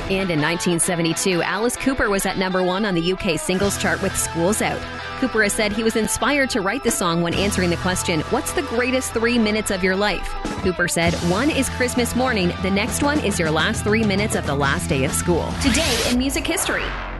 And in 1972, Alice Cooper was at number 1 on the UK singles chart with School's Out. Cooper has said he was inspired to write the song when answering the question, what's the greatest 3 minutes of your life? Cooper said, one is Christmas morning, the next one is your last 3 minutes of the last day of school. Today in music history.